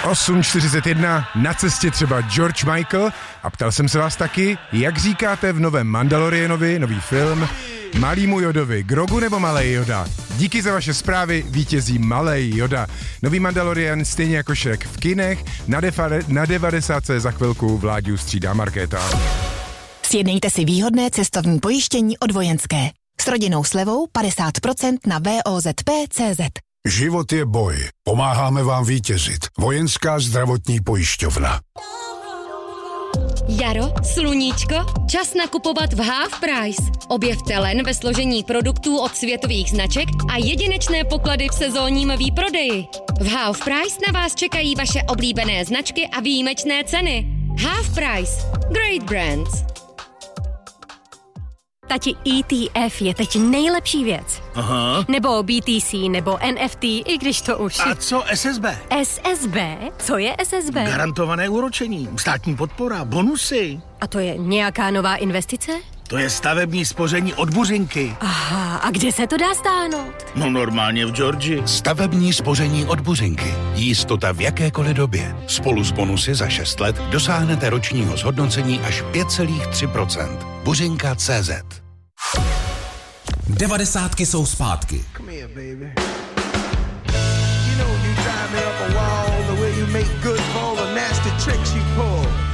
8:41, na cestě třeba George Michael a ptal jsem se vás taky, jak říkáte v novém Mandalorianovi, nový film, malýmu Jodovi, Grogu nebo malej Yoda? Díky za vaše zprávy, vítězí malej Yoda. Nový Mandalorian stejně jako Shrek v kinech, na 90 za chvilku Vláďu střídá Markéta. Sjednejte si výhodné cestovní pojištění od Vojenské. S rodinnou slevou 50% na VOZP.cz. Život je boj. Pomáháme vám vítězit. Vojenská zdravotní pojišťovna. Jaro, sluníčko, čas nakupovat v Half Price. Objevte len ve složení produktů od světových značek a jedinečné poklady v sezónním výprodeji. V Half Price na vás čekají vaše oblíbené značky a výjimečné ceny. Half Price. Great brands. Tati, ETF je teď nejlepší věc. Aha. Nebo BTC, nebo NFT, i když to už... A co SSB? SSB? Co je SSB? Garantované úročení, státní podpora, bonusy. A to je nějaká nová investice? To je stavební spoření od Buřinky. Aha, a kde se to dá stáhnout? No normálně v Georgii. Stavební spoření od Buřinky. Jistota v jakékoliv době. Spolu s bonusy za 6 let dosáhnete ročního zhodnocení až 5,3%. Buřinka.cz. 90 jsou zpátky. Come here, baby. You know you drive me up a wall the way you make good for all the nasty tricks you pull.